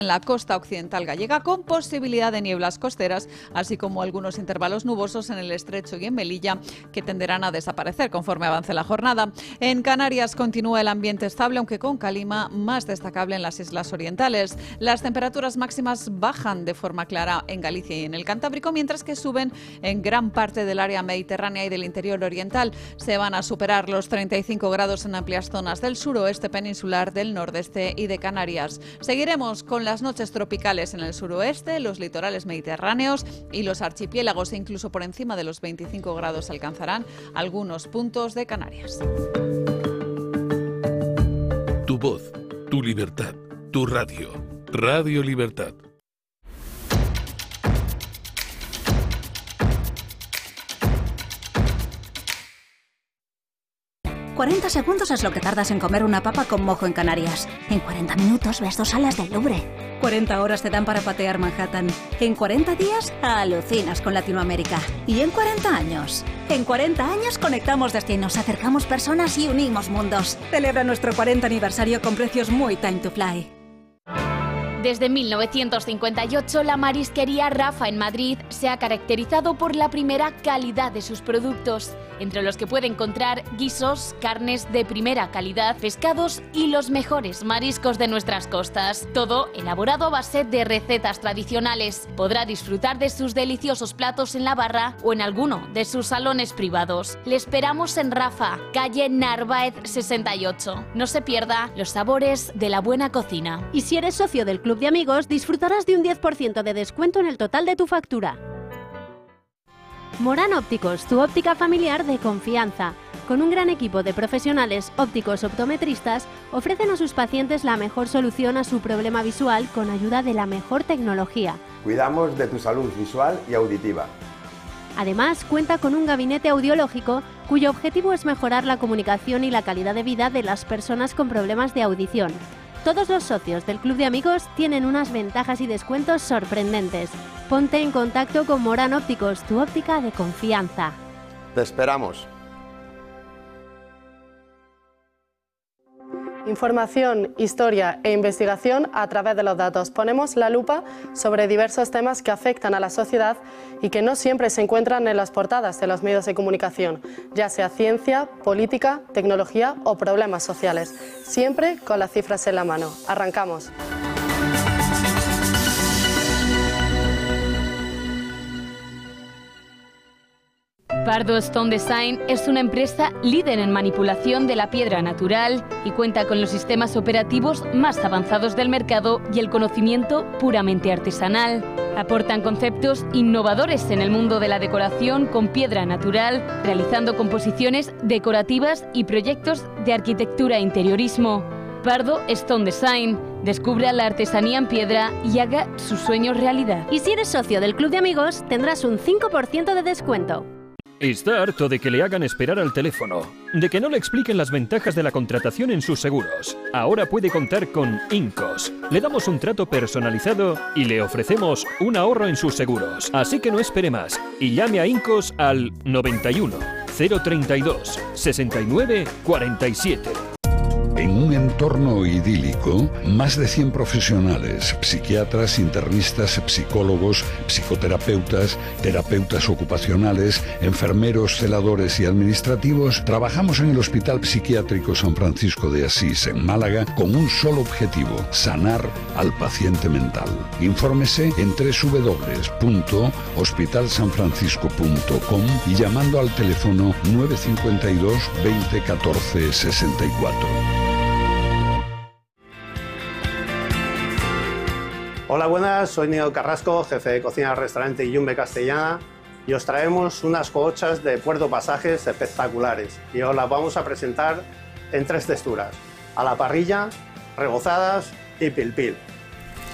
en la costa occidental gallega, con posibilidad de nieblas costeras, así como algunos intervalos nubosos en el estrecho y en Melilla, que tenderán a desaparecer conforme avance la jornada. En Canarias continúa el ambiente estable, aunque con calima más destacable en las islas orientales. Las temperaturas máximas bajan de forma clara en Galicia y en el Cantábrico, mientras que suben en gran parte del área mediterránea y del interior oriental. Se van a superar los 35 grados en amplias zonas del suroeste peninsular, del nordeste y de Canarias. Seguiremos con las noches tropicales en el suroeste, los litorales mediterráneos y los archipiélagos, e incluso por encima de los 25 grados alcanzarán algunos puntos de Canarias. Tu voz, tu libertad, tu radio. Radio Libertad. «40 segundos es lo que tardas en comer una papa con mojo en Canarias. En 40 minutos ves 2 salas del Louvre. 40 horas te dan para patear Manhattan. En 40 días alucinas con Latinoamérica. Y en 40 años. En 40 años conectamos destinos, acercamos personas y unimos mundos. Celebra nuestro 40 aniversario con precios muy time to fly». Desde 1958, la marisquería Rafa en Madrid se ha caracterizado por la primera calidad de sus productos, entre los que puede encontrar guisos, carnes de primera calidad, pescados y los mejores mariscos de nuestras costas. Todo elaborado a base de recetas tradicionales. Podrá disfrutar de sus deliciosos platos en la barra o en alguno de sus salones privados. Le esperamos en Rafa, calle Narváez 68. No se pierda los sabores de la buena cocina. Y si eres socio del Club de Amigos, disfrutarás de un 10% de descuento en el total de tu factura. Morán Ópticos, tu óptica familiar de confianza. Con un gran equipo de profesionales ópticos optometristas, ofrecen a sus pacientes la mejor solución a su problema visual con ayuda de la mejor tecnología. Cuidamos de tu salud visual y auditiva. Además, cuenta con un gabinete audiológico cuyo objetivo es mejorar la comunicación y la calidad de vida de las personas con problemas de audición. Todos los socios del Club de Amigos tienen unas ventajas y descuentos sorprendentes. Ponte en contacto con Morán Ópticos, tu óptica de confianza. Te esperamos. Información, historia e investigación a través de los datos. Ponemos la lupa sobre diversos temas que afectan a la sociedad y que no siempre se encuentran en las portadas de los medios de comunicación, ya sea ciencia, política, tecnología o problemas sociales. Siempre con las cifras en la mano. Arrancamos. Pardo Stone Design es una empresa líder en manipulación de la piedra natural y cuenta con los sistemas operativos más avanzados del mercado y el conocimiento puramente artesanal. Aportan conceptos innovadores en el mundo de la decoración con piedra natural, realizando composiciones decorativas y proyectos de arquitectura e interiorismo. Pardo Stone Design. Descubra la artesanía en piedra y haga sus sueños realidad. Y si eres socio del Club de Amigos, tendrás un 5% de descuento. Está harto de que le hagan esperar al teléfono, de que no le expliquen las ventajas de la contratación en sus seguros. Ahora puede contar con Incos. Le damos un trato personalizado y le ofrecemos un ahorro en sus seguros. Así que no espere más y llame a Incos al 91 032 69 47. En un entorno idílico, más de 100 profesionales, psiquiatras, internistas, psicólogos, psicoterapeutas, terapeutas ocupacionales, enfermeros, celadores y administrativos, trabajamos en el Hospital Psiquiátrico San Francisco de Asís, en Málaga, con un solo objetivo: sanar al paciente mental. Infórmese en www.hospitalsanfrancisco.com y llamando al teléfono 952 20 14 64. Hola, buenas, soy Nino Carrasco, jefe de cocina del restaurante Yumbe Castellana, y os traemos unas cohochas de Puerto Pasajes espectaculares y os las vamos a presentar en 3 texturas: a la parrilla, rebozadas y pil pil.